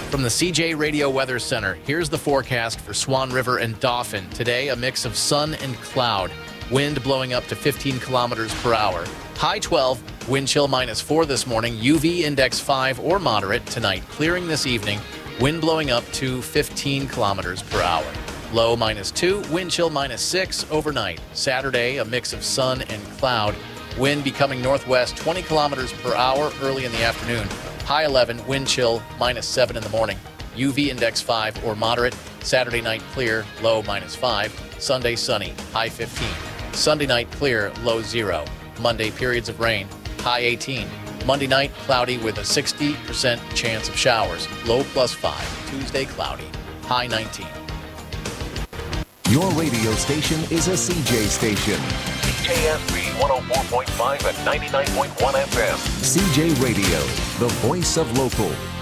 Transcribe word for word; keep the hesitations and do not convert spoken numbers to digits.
From the C J Radio Weather Center, here's the forecast for Swan River and Dauphin. Today, a mix of sun and cloud. Wind blowing up to fifteen kilometers per hour. High twelve, wind chill minus four this morning. U V index five or moderate tonight. Clearing this evening, wind blowing up to fifteen kilometers per hour. Low minus two, wind chill minus six overnight. Saturday, a mix of sun and cloud. Wind becoming northwest twenty kilometers per hour early in the afternoon. High eleven, wind chill minus seven in the morning. U V index five or moderate. Saturday night clear, low minus five. Sunday sunny, high fifteen. Sunday night clear, low zero. Monday periods of rain, high eighteen. Monday night cloudy with a sixty percent chance of showers, low plus five. Tuesday cloudy, high nineteen. Your radio station is a C J station. C J S B one oh four point five and ninety-nine point one F M. C J Radio, the voice of local.